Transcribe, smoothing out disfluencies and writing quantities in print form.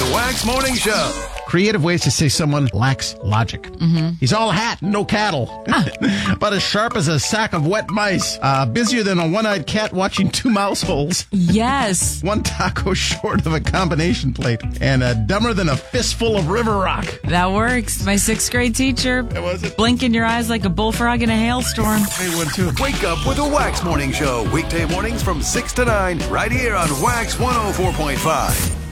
The Wax Morning Show. Creative ways to say someone lacks logic. Mm-hmm. He's all hat, no cattle. But as sharp as a sack of wet mice. Busier than a one-eyed cat watching two mouse holes. Yes. One taco short of a combination plate. And dumber than a fistful of river rock. That works. My 6th grade teacher. Was it? Blinking your eyes like a bullfrog in a hailstorm. Hey, one too. Wake up with the Wax Morning Show. Weekday mornings from 6 to 9. Right here on Wax 104.5.